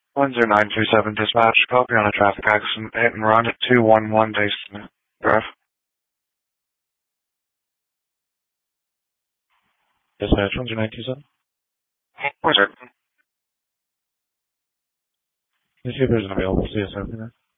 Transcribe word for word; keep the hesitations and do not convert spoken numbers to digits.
one zero nine two seven dispatch, copy on a traffic accident, hit and run at two one one Dayton Drive. Dispatch one zero nine two seven. Where's it? Can you see if there's an available C S O for that?